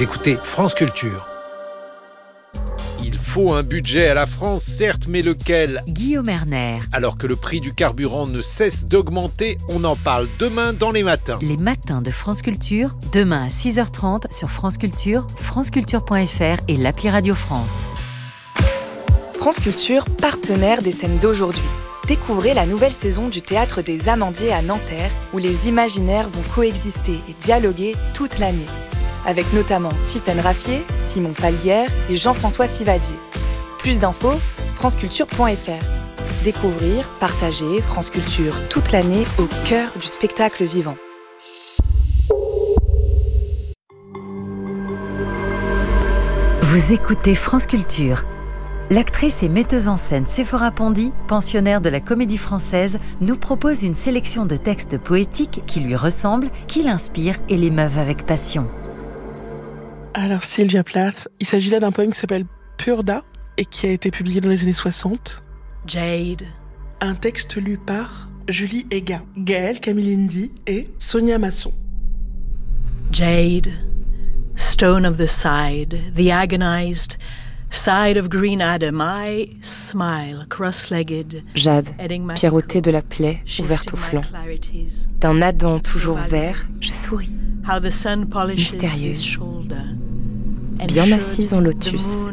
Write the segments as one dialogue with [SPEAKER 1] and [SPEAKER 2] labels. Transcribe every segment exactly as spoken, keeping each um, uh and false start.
[SPEAKER 1] Vous écoutez France Culture. Il faut un budget à la France, certes, mais lequel ?
[SPEAKER 2] Guillaume Erner.
[SPEAKER 1] Alors que le prix du carburant ne cesse d'augmenter, on en parle demain dans les matins.
[SPEAKER 2] Les matins de France Culture, demain à six heures trente sur France Culture, franceculture point f r et l'appli Radio France.
[SPEAKER 3] France Culture, partenaire des scènes d'aujourd'hui. Découvrez la nouvelle saison du Théâtre des Amandiers à Nanterre, où les imaginaires vont coexister et dialoguer toute l'année. Avec notamment Tiffaine Raffier, Simon Falguière et Jean-François Sivadier. Plus d'infos, franceculture point f r. Découvrir, partager France Culture toute l'année au cœur du spectacle vivant.
[SPEAKER 2] Vous écoutez France Culture. L'actrice et metteuse en scène Séphora Pondy, pensionnaire de la Comédie Française, nous propose une sélection de textes poétiques qui lui ressemblent, qui l'inspirent et l'émeuvent avec passion.
[SPEAKER 4] Alors Sylvia Plath, il s'agit là d'un poème qui s'appelle Purda et qui a été publié dans les années soixante.
[SPEAKER 5] Jade.
[SPEAKER 4] Un texte lu par Julie Ega, Gaëlle Camilindi et Sonia Masson.
[SPEAKER 5] Jade. Stone of the side, the agonized side of green Adam, I smile cross-legged.
[SPEAKER 6] Jade, pierrotée de la plaie ouverte au flanc. D'un Adam toujours vert, je souris. Mystérieuse. Bien assise en lotus,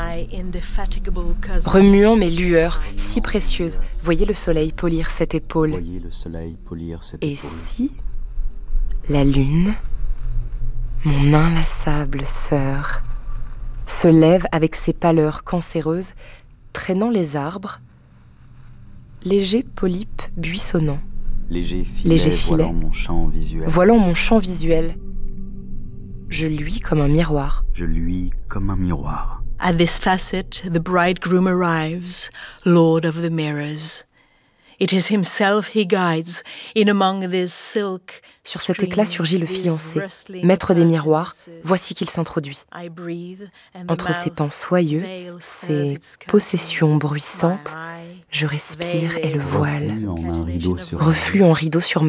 [SPEAKER 6] remuant mes lueurs si précieuses. Voyez le soleil polir cette épaule.
[SPEAKER 7] Voyez le soleil polir cette
[SPEAKER 6] Et
[SPEAKER 7] épaule.
[SPEAKER 6] si la lune, mon inlassable sœur, se lève avec ses pâleurs cancéreuses, traînant les arbres, léger polype buissonnant,
[SPEAKER 7] Léger filet,
[SPEAKER 6] léger filet,
[SPEAKER 7] voilant mon champ visuel.
[SPEAKER 6] voilant mon champ visuel. Je luis comme un miroir.
[SPEAKER 7] Je luis comme un miroir.
[SPEAKER 5] At this facet, the bridegroom arrives, lord of the mirrors. It is himself he guides in among this silk.
[SPEAKER 6] Sur cet éclat surgit le fiancé, maître des miroirs. Voici qu'il s'introduit. Entre ses pans soyeux, ses possessions bruissantes, je respire et le voile
[SPEAKER 7] Reflue en un rideau sur
[SPEAKER 6] reflue en rideau sur